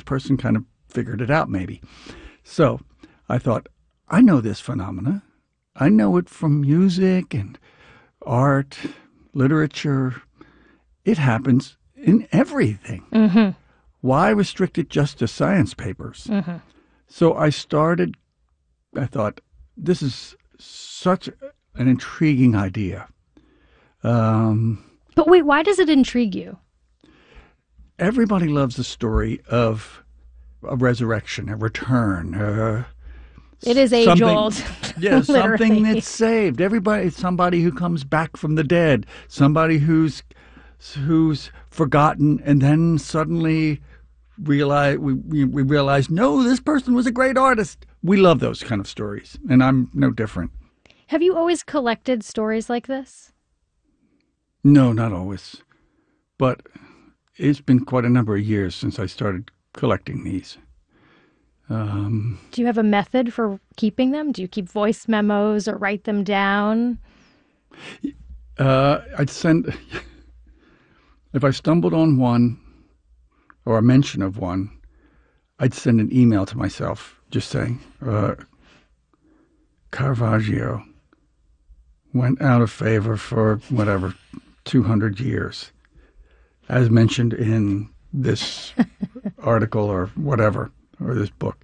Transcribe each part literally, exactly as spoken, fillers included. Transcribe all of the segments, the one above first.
person kind of figured it out maybe. So I thought, I know this phenomena. I know it from music and art, literature. It happens in everything. Mm-hmm. Why restrict it just to science papers? Mm-hmm. So I started, I thought, this is such an intriguing idea. Um, but wait, why does it intrigue you? Everybody loves the story of a resurrection, a return. Uh, it is age old. Yeah, something that's saved. Everybody, somebody who comes back from the dead, somebody who's who's forgotten, and then suddenly realize we, we we realize, no, this person was a great artist. We love those kind of stories, and I'm no different. Have you always collected stories like this? No, not always, but it's been quite a number of years since I started collecting these. Um, Do you have a method for keeping them? Do you keep voice memos or write them down? Uh, I'd send, if I stumbled on one or a mention of one, I'd send an email to myself just saying, uh, Caravaggio went out of favor for whatever, two hundred years, as mentioned in this article or whatever, or this book.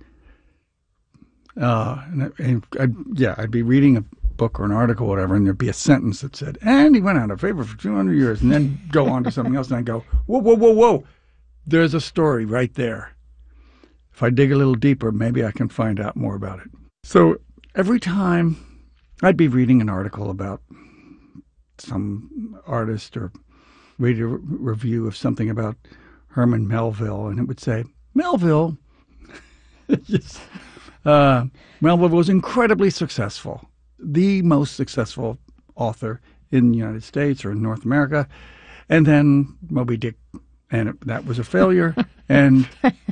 Uh, and, and I'd, yeah, I'd be reading a book or an article or whatever, and there'd be a sentence that said, and he went out of favor for two hundred years, and then go on to something else, and I'd go, whoa, whoa, whoa, whoa, there's a story right there. If I dig a little deeper, maybe I can find out more about it. So every time I'd be reading an article about some artist or read a re- review of something about Herman Melville, and it would say, Melville, yes, uh, Melville was incredibly successful, the most successful author in the United States or in North America, and then Moby Dick, and it, that was a failure, and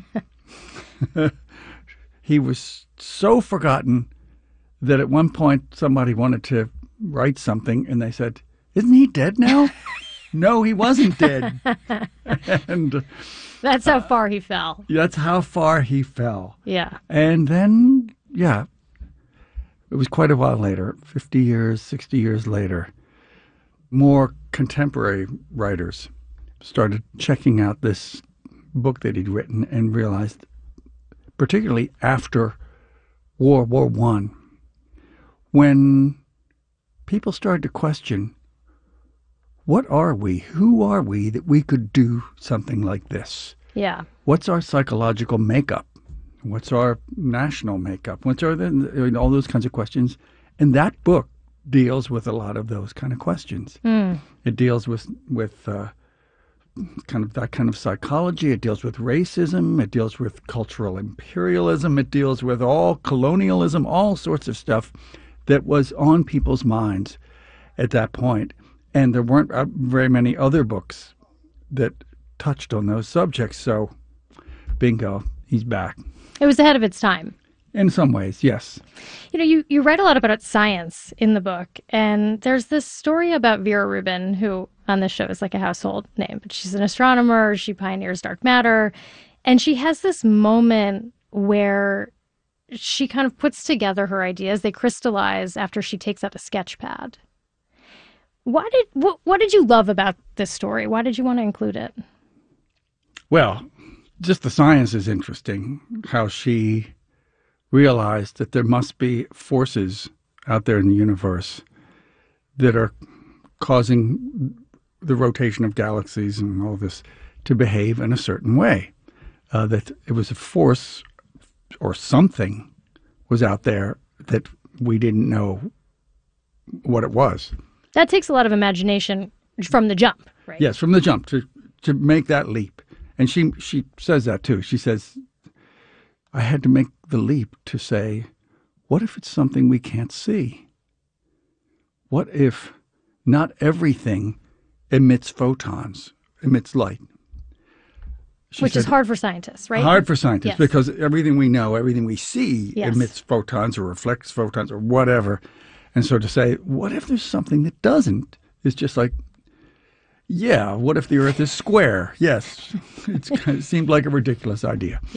he was so forgotten that at one point somebody wanted to write something, and they said, isn't he dead now? No, he wasn't dead. And that's how far he fell. That's how far he fell. Yeah. And then, yeah, it was quite a while later, fifty years, sixty years later, more contemporary writers started checking out this book that he'd written and realized, particularly after World War One, when people started to question, what are we? Who are we that we could do something like this? Yeah. What's our psychological makeup? What's our national makeup? What's our, all those kinds of questions. And that book deals with a lot of those kind of questions. Mm. It deals with, with uh, kind of that kind of psychology. It deals with racism. It deals with cultural imperialism. It deals with all colonialism, all sorts of stuff that was on people's minds at that point. And there weren't uh, very many other books that touched on those subjects. So, bingo, he's back. It was ahead of its time. In some ways, yes. You know, you, you write a lot about science in the book. And there's this story about Vera Rubin, who on this show is like a household name. But she's an astronomer. She pioneers dark matter. And she has this moment where she kind of puts together her ideas. They crystallize after she takes out a sketch pad. Why did what, what did you love about this story? Why did you want to include it? Well, just the science is interesting. How she realized that there must be forces out there in the universe that are causing the rotation of galaxies and all this to behave in a certain way. Uh, that it was a force or something was out there that we didn't know what it was. That takes a lot of imagination from the jump, right? Yes, from the jump to to make that leap. And she she says that too. She says, I had to make the leap to say, what if it's something we can't see? What if not everything emits photons, emits light? She Which said, is hard for scientists, right? Hard for scientists, yes. because everything we know, everything we see yes. emits photons or reflects photons or whatever. And so to say, what if there's something that doesn't, is just like, yeah, what if the Earth is square? Yes. It's, it seemed like a ridiculous idea.